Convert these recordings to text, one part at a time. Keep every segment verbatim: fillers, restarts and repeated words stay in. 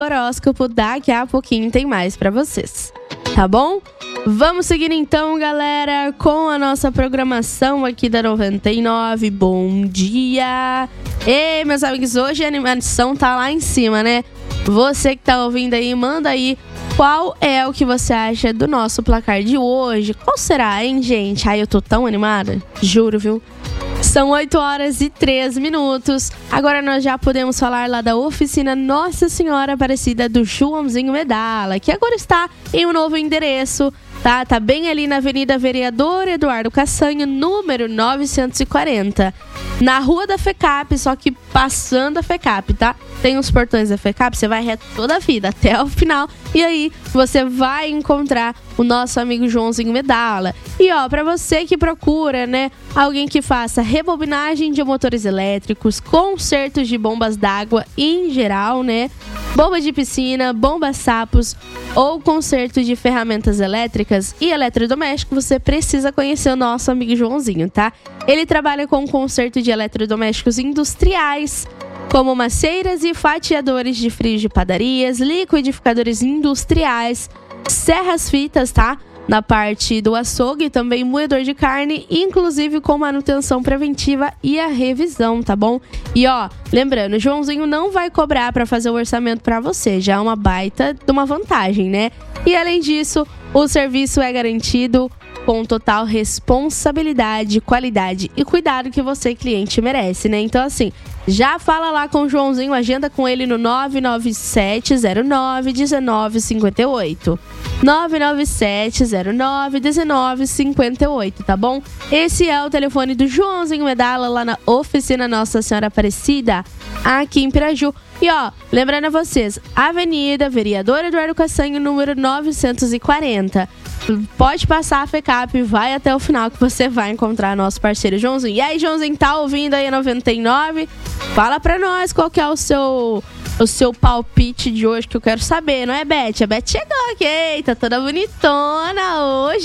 horóscopo, daqui a pouquinho tem mais pra vocês, tá bom? Vamos seguir então, galera, com a nossa programação aqui da noventa e nove. Bom dia! Ei, meus amigos, hoje a animação tá lá em cima, né? Você que tá ouvindo aí, manda aí qual é o que você acha do nosso placar de hoje. Qual será, hein, gente? Ai, eu tô tão animada, juro, viu? São oito horas e três minutos. Agora nós já podemos falar lá da oficina Nossa Senhora Aparecida do Joãozinho Medalla, que agora está em um novo endereço, tá? Tá bem ali na Avenida Vereador Eduardo Cassanho, número novecentos e quarenta. Na Rua da FECAP, só que passando a FECAP, tá? Tem os portões da FECAP, você vai reto toda a vida, até o final. E aí, você vai encontrar o nosso amigo Joãozinho Medalla. E ó, pra você que procura, né, alguém que faça rebobinagem de motores elétricos, consertos de bombas d'água em geral, né, bomba de piscina, bombas sapos ou conserto de ferramentas elétricas e eletrodomésticos, você precisa conhecer o nosso amigo Joãozinho, tá? Ele trabalha com conserto de eletrodomésticos industriais, como macieiras e fatiadores de frios de padarias, liquidificadores industriais, serras fitas, tá? Na parte do açougue, também moedor de carne, inclusive com manutenção preventiva e a revisão, tá bom? E ó, lembrando, o Joãozinho não vai cobrar para fazer o orçamento para você, já é uma baita de uma vantagem, né? E além disso, o serviço é garantido com total responsabilidade, qualidade e cuidado que você, cliente, merece, né? Então, assim, já fala lá com o Joãozinho, agenda com ele no nove nove sete zero nove um nove cinco oito. nove nove sete zero nove um nove cinco oito, tá bom? Esse é o telefone do Joãozinho Medalla, lá na oficina Nossa Senhora Aparecida, aqui em Piraju. E ó, lembrando a vocês, Avenida Vereador Eduardo Cassanho, número novecentos e quarenta. Pode passar a FECAP, vai até o final que você vai encontrar nosso parceiro Joãozinho. E aí, Joãozinho, tá ouvindo aí a noventa e nove? Fala pra nós qual que é o seu, o seu palpite de hoje, que eu quero saber, não é, Beth? A Beth chegou aqui, eita, toda bonitona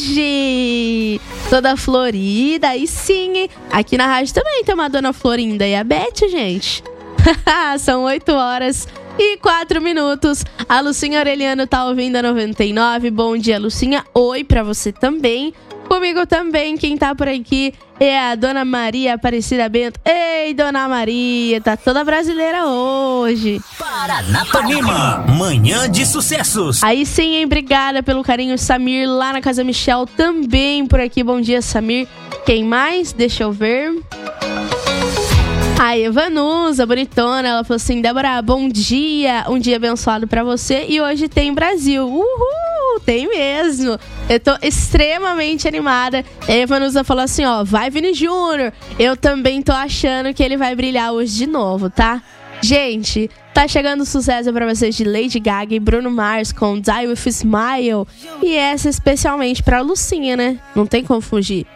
hoje, toda florida, aí sim, hein? Aqui na rádio também tem uma dona Florinda e a Beth, gente. São oito horas e quatro minutos. A Lucinha Aureliano tá ouvindo a noventa e nove. Bom dia, Lucinha. Oi pra você também. Comigo também, quem tá por aqui é a Dona Maria Aparecida Bento. Ei, Dona Maria, tá toda brasileira hoje. Paranapanema, manhã de sucessos. Aí sim, hein? Obrigada pelo carinho, Samir, lá na Casa Michel, também por aqui. Bom dia, Samir. Quem mais? Deixa eu ver. A Evanusa, bonitona, ela falou assim: Débora, bom dia, um dia abençoado pra você e hoje tem Brasil. Uhul, tem mesmo. Eu tô extremamente animada. A Evanusa falou assim, ó, vai Vini Júnior. Eu também tô achando que ele vai brilhar hoje de novo, tá? Gente, tá chegando sucesso pra vocês de Lady Gaga e Bruno Mars com Die With a Smile. E essa especialmente pra Lucinha, né? Não tem como fugir.